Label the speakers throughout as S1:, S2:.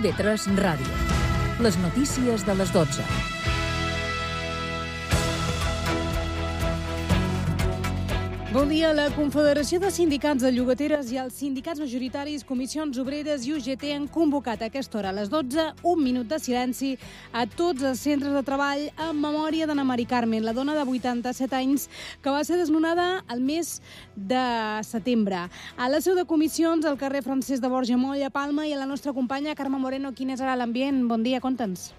S1: IB3 Ràdio. Les notícies de les 12.
S2: Bon dia. La Confederació de Sindicats de Llogateres i els sindicats majoritaris, Comissions Obreres i UGT han convocat a aquesta hora, a les 12, un minut de silenci a tots els centres de treball en memòria d'Anna Mari Carmen, la dona de 87 anys que va ser desnonada el mes de setembre. A la seu de Comissions, al carrer Francesc de Borja Moll, a Palma, i a la nostra companya Carme Moreno. Quin és ara l'ambient? Bon dia, conta'ns.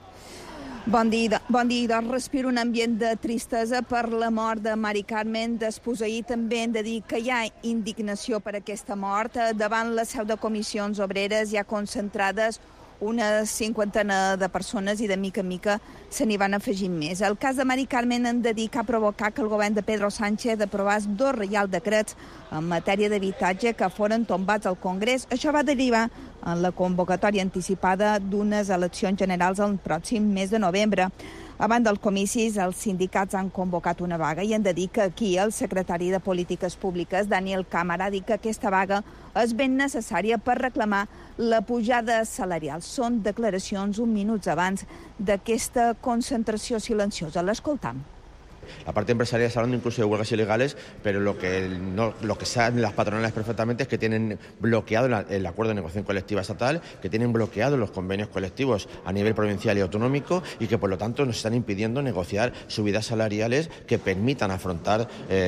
S3: Bon dia. Doncs respiro un ambient de tristesa per la mort de Mari Carmen. Desposseït, també hem de dir que hi ha indignació per aquesta mort. Davant la seu de Comissions Obreres hi ha concentrades una cinquantena de persones i de mica en mica se n'hi van afegint més. El cas de Mari Carmen hem de dir que ha provocat que el govern de Pedro Sánchez aprovés 2 reials decrets en matèria d'habitatge que foren tombats al Congrés. Això va derivar en la convocatòria anticipada d'unes eleccions generals el pròxim mes de novembre. Abans dels comicis, els sindicats han convocat una vaga i hem de dir que aquí el secretari de Polítiques Públiques, Daniel Cámara, ha dit que aquesta vaga és ben necessària per reclamar la pujada salarial. Són declaracions un minut abans d'aquesta concentració silenciosa. L'escoltam.
S4: La parte empresarial está hablando incluso de huelgas ilegales, pero lo que saben las patronales perfectamente es que tienen bloqueado el acuerdo de negociación colectiva estatal, que tienen bloqueados los convenios colectivos a nivel provincial y autonómico y que por lo tanto nos están impidiendo negociar subidas salariales que permitan afrontar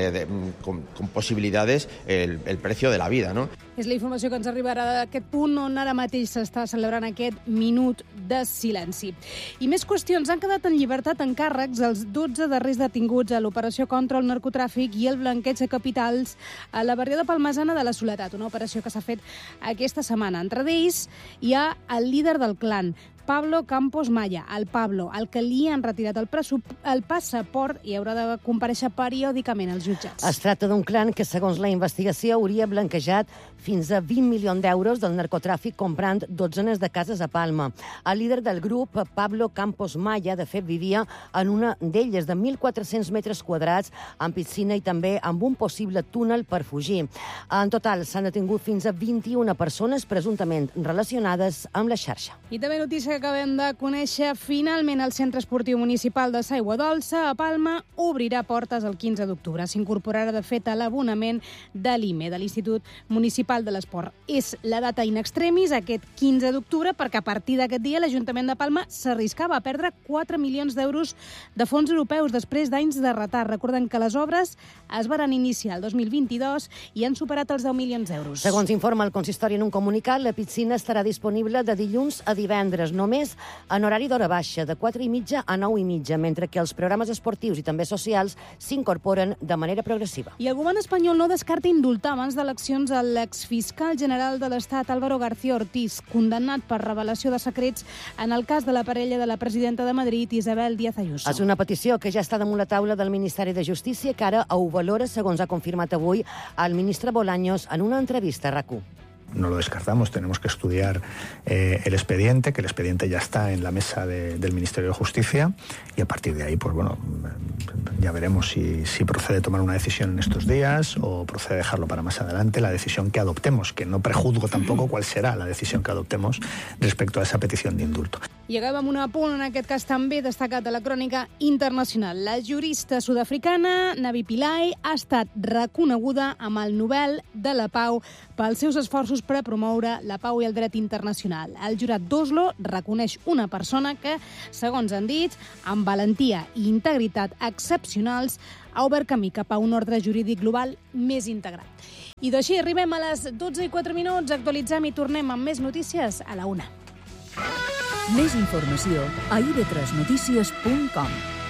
S4: con posibilidades el precio de la vida, ¿no?
S2: És la informació que ens arribarà d'aquest punt on ara mateix s'està celebrant aquest minut de silenci. I més qüestions. Han quedat en llibertat encàrrecs els 12 darrers detinguts a l'operació contra el narcotràfic i el blanqueig de capitals a la barriada palmasana de la Soledat, una operació que s'ha fet aquesta setmana. Entre ells hi ha el líder del clan, Pablo Campos Maya, el Pablo, el que li han retirat el passaport i haurà de comparèixer periòdicament als jutjats.
S5: Es tracta d'un clan que, segons la investigació, hauria blanquejat fins a 20 milions d'euros del narcotràfic comprant dotzenes de cases a Palma. El líder del grup, Pablo Campos Maya, de fet, vivia en una d'elles de 1.400 metres quadrats, amb piscina i també amb un possible túnel per fugir. En total, s'han detingut fins a 21 persones presumptament relacionades amb la xarxa.
S2: I també notícia que acabem de conèixer. Finalment, el Centre Esportiu Municipal de Saigua Dolça, a Palma, obrirà portes el 15 d'octubre. S'incorporarà, de fet, a l'abonament de l'IME, de l'Institut Municipal de l'Esport. És la data in extremis, aquest 15 d'octubre, perquè a partir d'aquest dia l'Ajuntament de Palma s'arriscava a perdre 4 milions d'euros de fons europeus després d'anys de retard. Recordem que les obres es van iniciar el 2022 i han superat els 10 milions d'euros.
S5: Segons informa el consistori en un comunicat, la piscina estarà disponible de dilluns a divendres, només en horari d'hora baixa, de 4:30 a 9:30, mentre que els programes esportius i també socials s'incorporen de manera progressiva.
S2: I el govern espanyol no descarta indultar abans d'eleccions a l'exfiscal general de l'Estat, Álvaro García Ortiz, condemnat per revelació de secrets en el cas de la parella de la presidenta de Madrid, Isabel Díaz Ayuso.
S5: És una petició que ja està damunt la taula del Ministeri de Justícia, que ara ho valora, segons ha confirmat avui el ministre Bolaños en una entrevista a RAC1.
S6: No lo descartamos, tenemos que estudiar el expediente, que el expediente ya está en la mesa del Ministerio de Justicia y a partir de ahí, pues bueno, ya veremos si procede tomar una decisión en estos días o procede dejarlo para más adelante, la decisión que adoptemos, que no prejuzgo tampoco cuál será la decisión que adoptemos respecto a esa petición de indulto.
S2: I acabem amb un apunt, en aquest cas també destacat a la crònica internacional. La jurista sud-africana Navi Pillay ha estat reconeguda amb el Nobel de la Pau pels seus esforços per a promoure la pau i el dret internacional. El jurat d'Oslo reconeix una persona que, segons han dit, amb valentia i integritat excepcionals, ha obert camí cap a un ordre jurídic global més integrat. I d'així arribem a les 12:04, actualitzem i tornem amb més notícies a la 1.
S1: Més informació a ib3notícies.com.